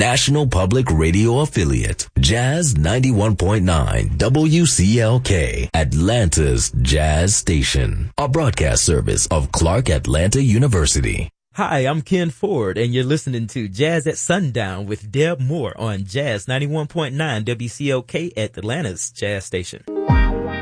National Public Radio affiliate, Jazz 91.9 WCLK, Atlanta's Jazz Station, a broadcast service of Clark Atlanta University. Hi, I'm Ken Ford, and you're listening to Jazz at Sundown with Deb Moore on Jazz 91.9 WCLK at Atlanta's Jazz Station.